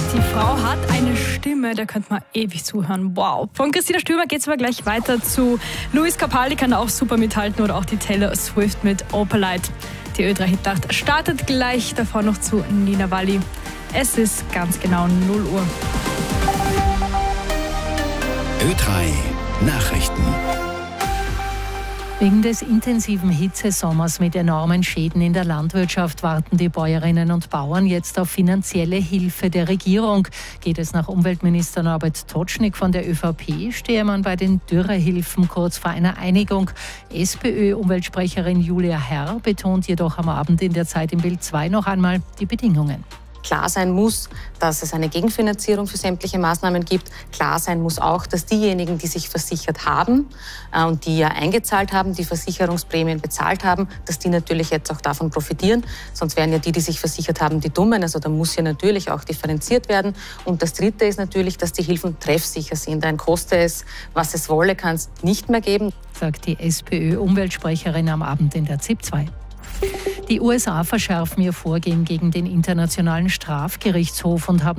Die Frau hat eine Stimme, da könnte man ewig zuhören. Wow. Von Christina Stürmer geht es aber gleich weiter zu Luis Capaldi, kann auch super mithalten, oder auch die Taylor Swift mit Opalite. Die Ö3-Hitnacht startet gleich, davor noch zu Nina Walli. Es ist ganz genau 0 Uhr. Ö3 Nachrichten. Wegen des intensiven Hitzesommers mit enormen Schäden in der Landwirtschaft warten die Bäuerinnen und Bauern jetzt auf finanzielle Hilfe der Regierung. Geht es nach Umweltminister Norbert Totschnig von der ÖVP, stehe man bei den Dürrehilfen kurz vor einer Einigung. SPÖ-Umweltsprecherin Julia Herr betont jedoch am Abend in der Zeit im Bild 2 noch einmal die Bedingungen. Klar sein muss, dass es eine Gegenfinanzierung für sämtliche Maßnahmen gibt. Klar sein muss auch, dass diejenigen, die sich versichert haben und die ja eingezahlt haben, die Versicherungsprämien bezahlt haben, dass die natürlich jetzt auch davon profitieren. Sonst wären ja die sich versichert haben, die Dummen. Also da muss ja natürlich auch differenziert werden. Und das Dritte ist natürlich, dass die Hilfen treffsicher sind. Ein koste es, was es wolle, kann es nicht mehr geben, sagt die SPÖ-Umweltsprecherin am Abend in der ZIP 2. Die USA verschärfen ihr Vorgehen gegen den Internationalen Strafgerichtshof und haben